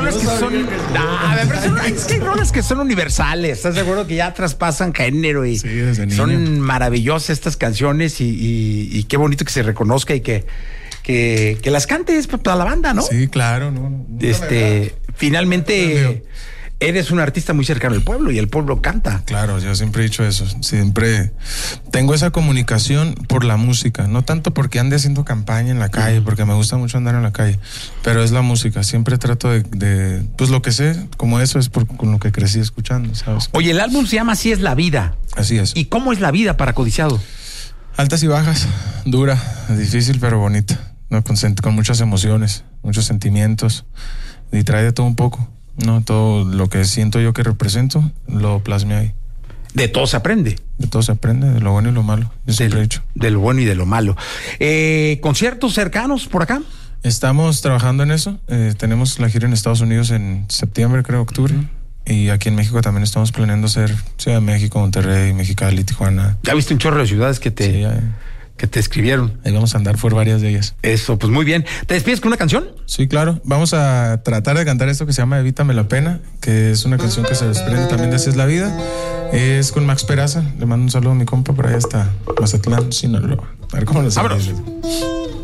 rolas que son. Es que hay rolas que son universales. ¿Estás de acuerdo? Que ya traspasan género y son maravillosas estas canciones y qué bonito que se reconozca y que las cantes para la banda, ¿no? Sí, claro. Finalmente eres un artista muy cercano al pueblo y el pueblo canta. Claro, yo siempre he dicho eso. Siempre tengo esa comunicación por la música, no tanto porque ande haciendo campaña en la calle, porque me gusta mucho andar en la calle, pero es la música. Siempre trato de pues lo que sé, como eso es con lo que crecí escuchando, ¿sabes? Oye, el álbum se llama Así es la vida. Así es. ¿Y cómo es la vida para Codiciado? Altas y bajas, dura, difícil pero bonita, ¿no? Con muchas emociones, muchos sentimientos, y trae de todo un poco. No, todo lo que siento yo que represento, lo plasmé ahí. De todo se aprende. De todo se aprende, de lo bueno y lo malo. Yo siempre he dicho. De lo bueno y de lo malo. ¿Conciertos cercanos por acá? Estamos trabajando en eso. Tenemos la gira en Estados Unidos en septiembre, creo, octubre. Y aquí en México también estamos planeando hacer Ciudad de México, Monterrey, Mexicali, Tijuana. Ya viste un chorro de ciudades que te escribieron. Ahí vamos a andar por varias de ellas. Eso, pues muy bien. ¿Te despides con una canción? Sí, claro. Vamos a tratar de cantar esto que se llama Evítame la pena, que es una canción que se desprende también de Así es la vida. Es con Max Peraza. Le mando un saludo a mi compa por ahí hasta Mazatlán, Sinaloa. A ver cómo lo sabes.